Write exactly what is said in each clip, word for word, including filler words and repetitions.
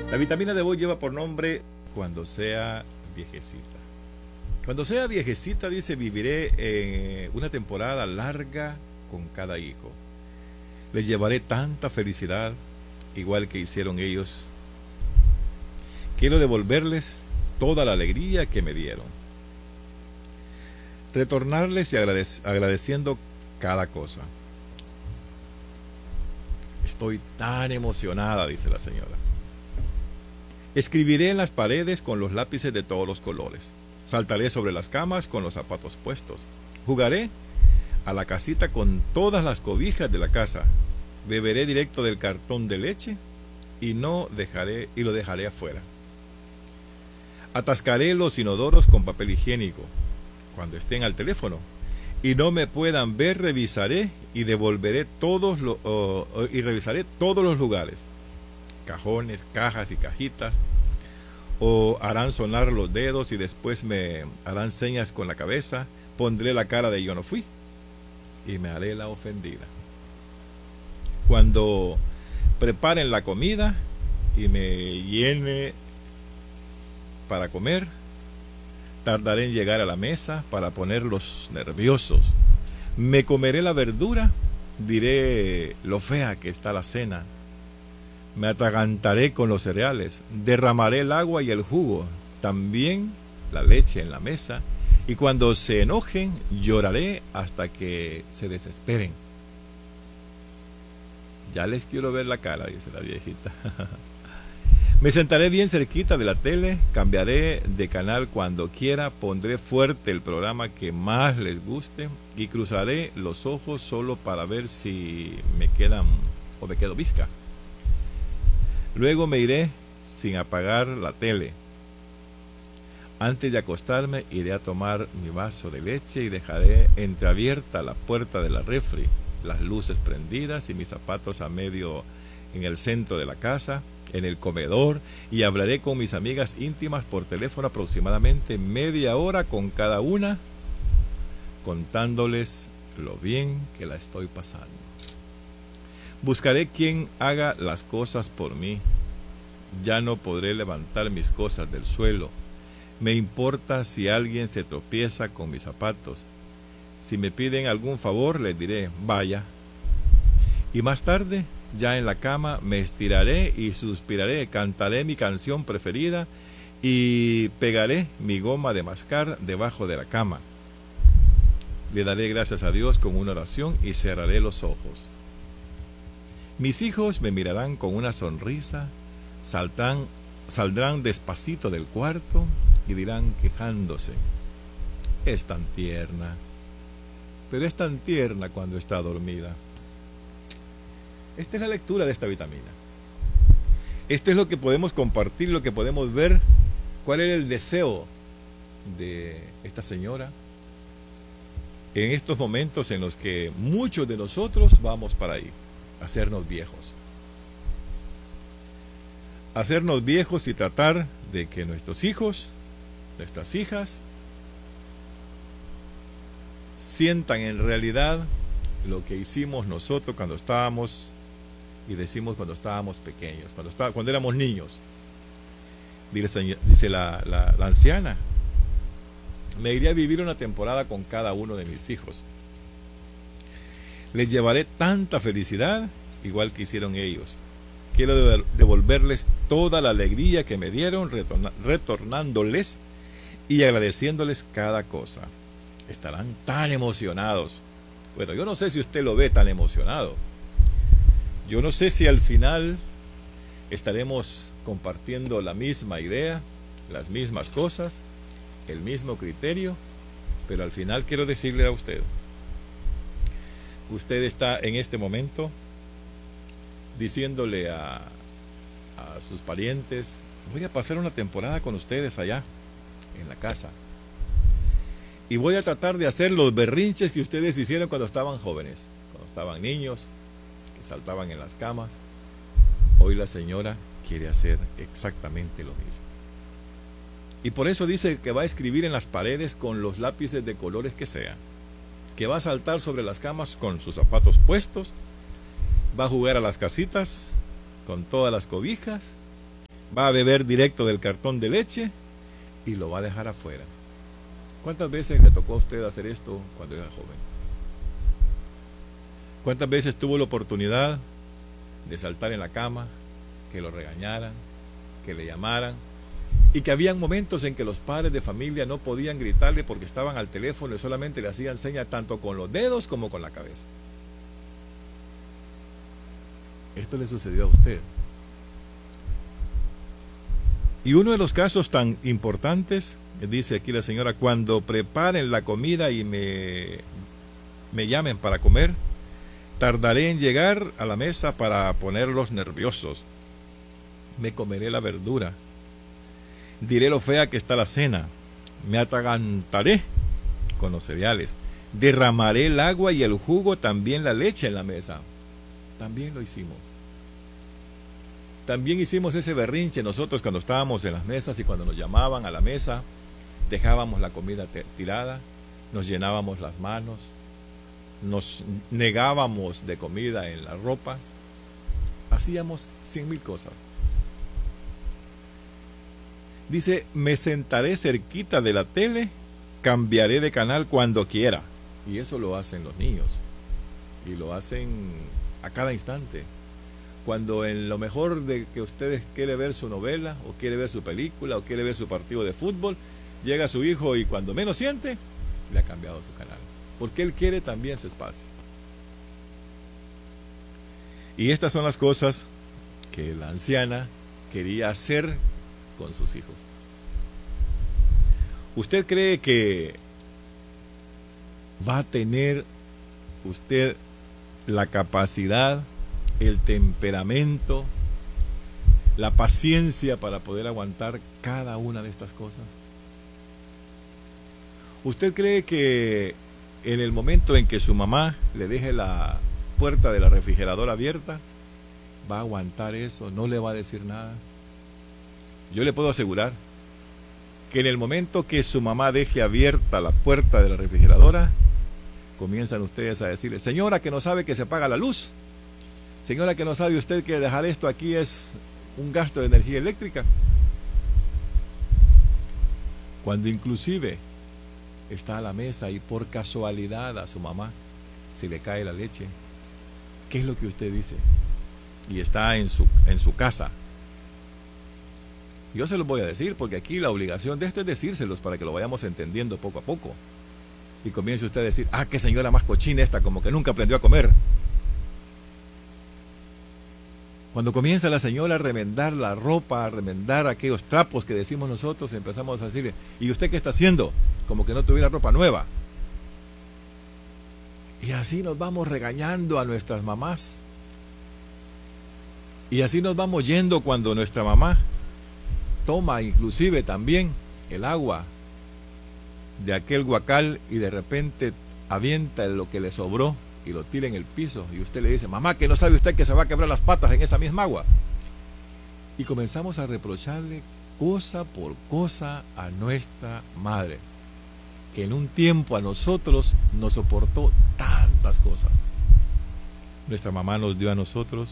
La vitamina de hoy lleva por nombre Cuando sea viejecita. Cuando sea viejecita, dice, viviré eh, una temporada larga con cada hijo. Les llevaré tanta felicidad, igual que hicieron ellos. Quiero devolverles toda la alegría que me dieron. Retornarles y agradec- agradeciendo cada cosa. Estoy tan emocionada, dice la señora. Escribiré en las paredes con los lápices de todos los colores. Saltaré sobre las camas con los zapatos puestos. Jugaré a la casita con todas las cobijas de la casa. Beberé directo del cartón de leche y no dejaré y lo dejaré afuera. Atascaré los inodoros con papel higiénico cuando estén al teléfono y no me puedan ver. Revisaré y devolveré todos los uh, y revisaré todos los lugares, cajones, cajas y cajitas, o harán sonar los dedos y después me harán señas con la cabeza. Pondré la cara de yo no fui y me haré la ofendida. Cuando preparen la comida y me llene para comer, tardaré en llegar a la mesa para ponerlos nerviosos. Me comeré la verdura, diré lo fea que está la cena. Me atragantaré con los cereales, derramaré el agua y el jugo, también la leche en la mesa, y cuando se enojen lloraré hasta que se desesperen. Ya les quiero ver la cara, dice la viejita. Me sentaré bien cerquita de la tele, cambiaré de canal cuando quiera, pondré fuerte el programa que más les guste y cruzaré los ojos solo para ver si me quedan o me quedo visca. Luego me iré sin apagar la tele. Antes de acostarme iré a tomar mi vaso de leche y dejaré entreabierta la puerta de la refri, las luces prendidas y mis zapatos a medio en el centro de la casa, en el comedor, y hablaré con mis amigas íntimas por teléfono aproximadamente media hora con cada una, contándoles lo bien que la estoy pasando. Buscaré quien haga las cosas por mí. Ya no podré levantar mis cosas del suelo. Me importa si alguien se tropieza con mis zapatos. Si me piden algún favor, les diré, vaya. Y más tarde, ya en la cama, me estiraré y suspiraré, cantaré mi canción preferida y pegaré mi goma de mascar debajo de la cama. Le daré gracias a Dios con una oración y cerraré los ojos. Mis hijos me mirarán con una sonrisa, saltan, saldrán despacito del cuarto y dirán quejándose, es tan tierna, pero es tan tierna cuando está dormida. Esta es la lectura de esta vitamina. Esto es lo que podemos compartir, lo que podemos ver, cuál era el deseo de esta señora en estos momentos en los que muchos de nosotros vamos para ahí. Hacernos viejos. Hacernos viejos y tratar de que nuestros hijos, nuestras hijas, sientan en realidad lo que hicimos nosotros cuando estábamos, y decimos cuando estábamos pequeños, cuando, está, cuando éramos niños. Dice, dice la, la, la anciana, me iré a vivir una temporada con cada uno de mis hijos. Les llevaré tanta felicidad, igual que hicieron ellos. Quiero devolverles toda la alegría que me dieron, retorna, retornándoles y agradeciéndoles cada cosa. Estarán tan emocionados. Bueno, yo no sé si usted lo ve tan emocionado. Yo no sé si al final estaremos compartiendo la misma idea, las mismas cosas, el mismo criterio, pero al final quiero decirle a usted, usted está en este momento diciéndole a, a sus parientes, voy a pasar una temporada con ustedes allá, en la casa. Y voy a tratar de hacer los berrinches que ustedes hicieron cuando estaban jóvenes, cuando estaban niños, que saltaban en las camas. Hoy la señora quiere hacer exactamente lo mismo. Y por eso dice que va a escribir en las paredes con los lápices de colores que sean, que va a saltar sobre las camas con sus zapatos puestos, va a jugar a las casitas con todas las cobijas va a beber directo del cartón de leche y lo va a dejar afuera. ¿Cuántas veces le tocó a usted hacer esto cuando era joven? ¿Cuántas veces tuvo la oportunidad de saltar en la cama, que lo regañaran, que le llamaran, y que habían momentos en que los padres de familia no podían gritarle porque estaban al teléfono y solamente le hacían señas tanto con los dedos como con la cabeza? Esto le sucedió a usted. Y uno de los casos tan importantes, dice aquí la señora, cuando preparen la comida y me, me llamen para comer, tardaré en llegar a la mesa para ponerlos nerviosos. Me comeré la verdura. Diré lo fea que está la cena. Me atragantaré con los cereales. Derramaré el agua y el jugo, también la leche en la mesa. También lo hicimos. También hicimos ese berrinche nosotros cuando estábamos en las mesas y cuando nos llamaban a la mesa, dejábamos la comida tirada, nos llenábamos las manos, nos negábamos de comida en la ropa, hacíamos cien mil cosas. Dice, me sentaré cerquita de la tele, cambiaré de canal cuando quiera. Y eso lo hacen los niños. Y lo hacen a cada instante. Cuando en lo mejor de que usted quiere ver su novela, o quiere ver su película, o quiere ver su partido de fútbol, llega su hijo y cuando menos siente, le ha cambiado su canal. Porque él quiere también su espacio. Y estas son las cosas que la anciana quería hacer con sus hijos. ¿Usted cree que va a tener usted la capacidad, el temperamento, la paciencia para poder aguantar cada una de estas cosas? ¿Usted cree que en el momento en que su mamá le deje la puerta de la refrigeradora abierta, va a aguantar eso, no le va a decir nada? Yo le puedo asegurar que en el momento que su mamá deje abierta la puerta de la refrigeradora, comienzan ustedes a decirle, señora que no sabe que se apaga la luz, señora que no sabe usted que dejar esto aquí es un gasto de energía eléctrica. Cuando inclusive está a la mesa y por casualidad a su mamá se le cae la leche, ¿qué es lo que usted dice? Y está en su, en su casa. Yo se los voy a decir porque aquí la obligación de esto es decírselos para que lo vayamos entendiendo poco a poco. Y comience usted a decir, ah, qué señora más cochina esta, como que nunca aprendió a comer. Cuando comienza la señora a remendar la ropa, a remendar aquellos trapos que decimos nosotros, empezamos a decirle, ¿y usted qué está haciendo? Como que no tuviera ropa nueva. Y así nos vamos regañando a nuestras mamás. Y así nos vamos yendo cuando nuestra mamá toma inclusive también el agua de aquel guacal y de repente avienta lo que le sobró y lo tira en el piso y usted le dice, mamá, que no sabe usted que se va a quebrar las patas en esa misma agua. Y comenzamos a reprocharle cosa por cosa a nuestra madre, que en un tiempo a nosotros nos soportó tantas cosas. Nuestra mamá nos dio a nosotros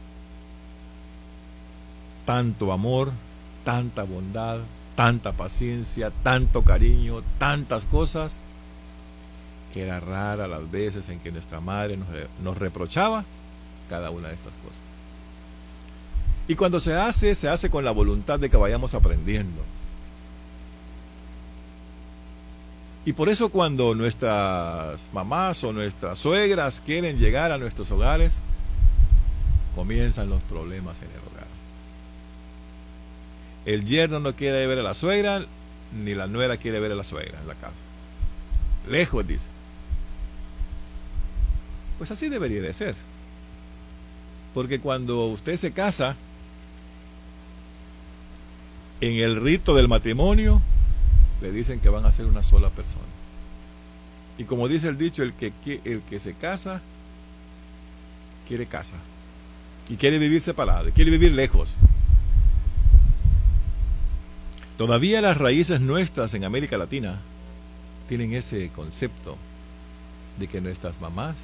tanto amor, tanta bondad, tanta paciencia, tanto cariño, tantas cosas, que era rara las veces en que nuestra madre nos, nos reprochaba cada una de estas cosas. Y cuando se hace, se hace con la voluntad de que vayamos aprendiendo. Y por eso cuando nuestras mamás o nuestras suegras quieren llegar a nuestros hogares, comienzan los problemas en el hogar. El yerno no quiere ver a la suegra, ni la nuera quiere ver a la suegra en la casa. Lejos, dice. Pues así debería de ser. Porque cuando usted se casa, en el rito del matrimonio, le dicen que van a ser una sola persona. Y como dice el dicho, el que, el que se casa, quiere casa. Y quiere vivir separado, quiere vivir lejos. Todavía las raíces nuestras en América Latina tienen ese concepto de que nuestras mamás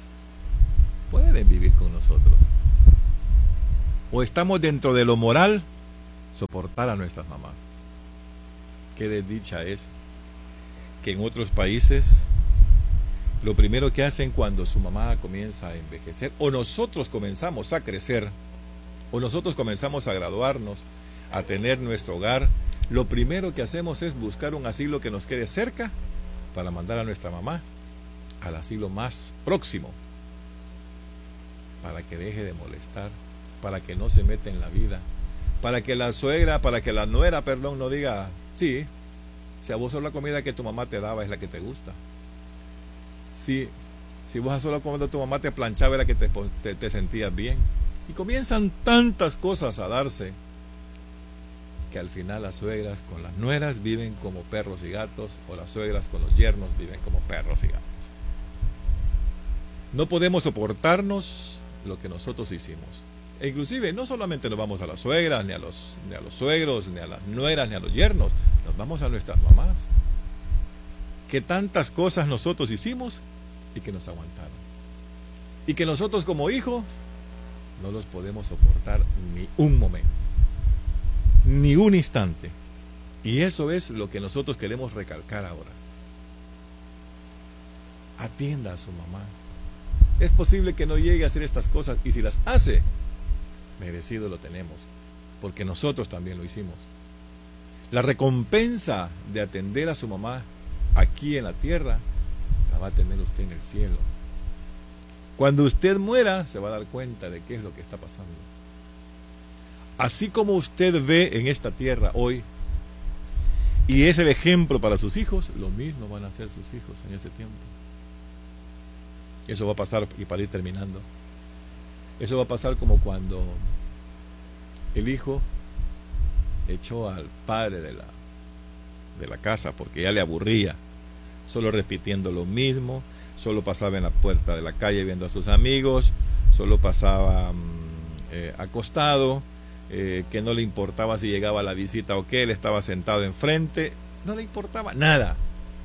pueden vivir con nosotros. O estamos dentro de lo moral soportar a nuestras mamás. Qué desdicha es que en otros países lo primero que hacen cuando su mamá comienza a envejecer, o nosotros comenzamos a crecer, o nosotros comenzamos a graduarnos, a tener nuestro hogar, lo primero que hacemos es buscar un asilo que nos quede cerca para mandar a nuestra mamá al asilo más próximo, para que deje de molestar, para que no se meta en la vida, para que la suegra, para que la nuera, perdón, no diga, sí, si a vos solo la comida que tu mamá te daba es la que te gusta. Si, si vos solo cuando tu mamá te planchaba era que te, te, te sentías bien. Y comienzan tantas cosas a darse que al final las suegras con las nueras viven como perros y gatos, o las suegras con los yernos viven como perros y gatos. No podemos soportarnos lo que nosotros hicimos. E inclusive no solamente nos vamos a las suegras, ni a los, ni a los suegros, ni a las nueras, ni a los yernos, nos vamos a nuestras mamás. Que tantas cosas nosotros hicimos y que nos aguantaron. Y que nosotros como hijos no los podemos soportar ni un momento, ni un instante. Y eso es lo que nosotros queremos recalcar ahora. Atienda a su mamá. Es posible que no llegue a hacer estas cosas, y si las hace, merecido lo tenemos, porque nosotros también lo hicimos. La recompensa de atender a su mamá aquí en la tierra la va a tener usted en el cielo. Cuando usted muera, se va a dar cuenta de qué es lo que está pasando. Así como usted ve en esta tierra hoy, y es el ejemplo para sus hijos, lo mismo van a hacer sus hijos en ese tiempo. Eso va a pasar, y para ir terminando, eso va a pasar como cuando el hijo echó al padre de la, de la casa porque ya le aburría, solo repitiendo lo mismo, solo pasaba en la puerta de la calle viendo a sus amigos, solo pasaba eh, acostado, eh, que no le importaba si llegaba la visita o qué, él estaba sentado enfrente, no le importaba nada.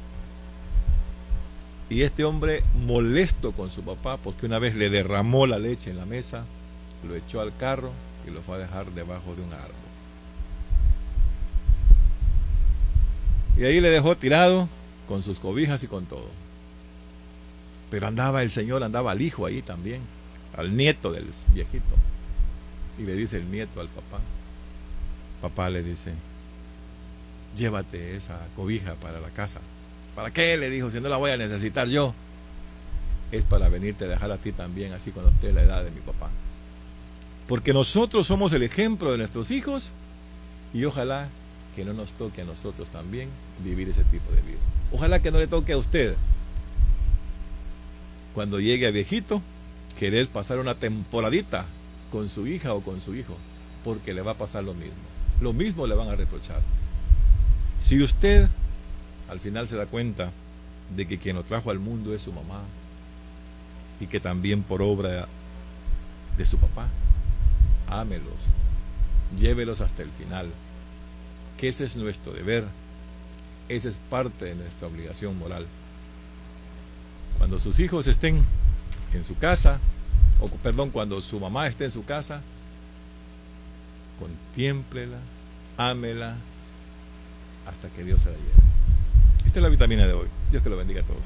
Y este hombre, molesto con su papá porque una vez le derramó la leche en la mesa, lo echó al carro y lo fue a dejar debajo de un árbol. Y ahí le dejó tirado con sus cobijas y con todo. Pero andaba el señor, andaba al hijo ahí también, al nieto del viejito. Y le dice el nieto al papá. Papá le dice, llévate esa cobija para la casa. ¿Para qué? Le dijo, si no la voy a necesitar yo. Es para venirte a dejar a ti también, así cuando esté la edad de mi papá. Porque nosotros somos el ejemplo de nuestros hijos, y ojalá que no nos toque a nosotros también vivir ese tipo de vida. Ojalá que no le toque a usted, cuando llegue a viejito, querer pasar una temporadita con su hija o con su hijo, porque le va a pasar lo mismo. Lo mismo le van a reprochar. Si usted al final se da cuenta de que quien lo trajo al mundo es su mamá, y que también por obra de su papá, ámelos, llévelos hasta el final, que ese es nuestro deber, esa es parte de nuestra obligación moral. Cuando sus hijos estén en su casa, o perdón, cuando su mamá esté en su casa, contémplela, ámela, hasta que Dios se la lleve. Esta es la vitamina de hoy. Dios que lo bendiga a todos.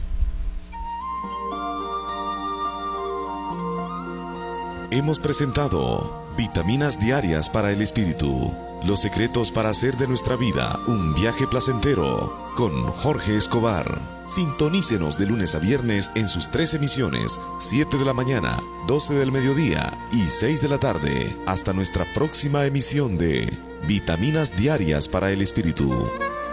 Hemos presentado Vitaminas Diarias para el Espíritu. Los secretos para hacer de nuestra vida un viaje placentero, con Jorge Escobar. Sintonícenos de lunes a viernes en sus tres emisiones, siete de la mañana, doce del mediodía y seis de la tarde. Hasta nuestra próxima emisión de Vitaminas Diarias para el Espíritu.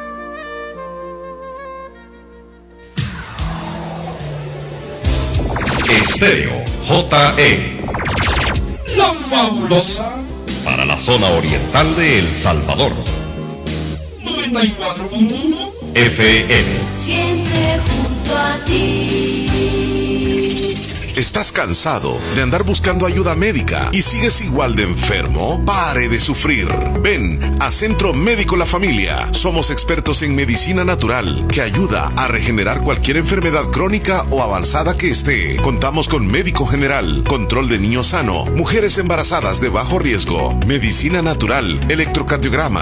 Estéreo J E, la fabulosa para la zona oriental de El Salvador. noventa y cuatro punto uno F M. Siempre junto a ti. ¿Estás cansado de andar buscando ayuda médica y sigues igual de enfermo? Pare de sufrir. Ven a Centro Médico La Familia. Somos expertos en medicina natural que ayuda a regenerar cualquier enfermedad crónica o avanzada que esté. Contamos con médico general, control de niño sano, mujeres embarazadas de bajo riesgo, medicina natural, electrocardiograma,